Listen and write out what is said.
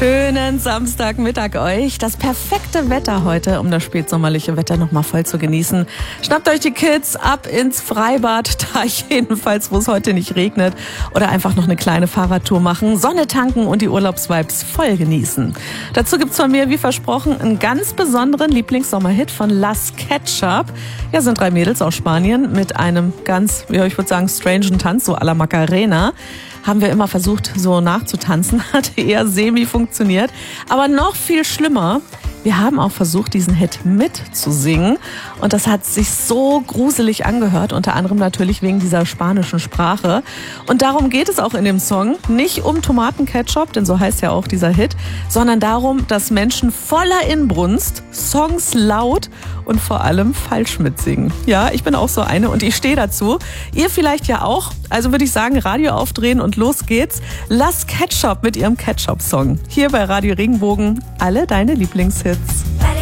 Schönen Samstagmittag euch. Das perfekte Wetter heute, um das spätsommerliche Wetter nochmal voll zu genießen. Schnappt euch die Kids, ab ins Freibad, da jedenfalls, wo es heute nicht regnet. Oder einfach noch eine kleine Fahrradtour machen, Sonne tanken und die Urlaubsvibes voll genießen. Dazu gibt's von mir, wie versprochen, einen ganz besonderen Lieblingssommerhit von Las Ketchup. Ja, sind 3 Mädels aus Spanien mit einem ganz, ja, ich würde sagen, strangen Tanz, so à la Macarena. Haben wir immer versucht, so nachzutanzen, hat eher semi funktioniert. Aber noch viel schlimmer, wir haben auch versucht, diesen Hit mitzusingen. Und das hat sich so gruselig angehört, unter anderem natürlich wegen dieser spanischen Sprache. Und darum geht es auch in dem Song. Nicht um Tomatenketchup, denn so heißt ja auch dieser Hit, sondern darum, dass Menschen voller Inbrunst Songs laut und vor allem falsch mitsingen. Ja, ich bin auch so eine und ich stehe dazu. Ihr vielleicht ja auch. Also würde ich sagen, Radio aufdrehen und los geht's. Las Ketchup mit ihrem Ketchup-Song. Hier bei Radio Regenbogen. Alle deine Lieblingshits.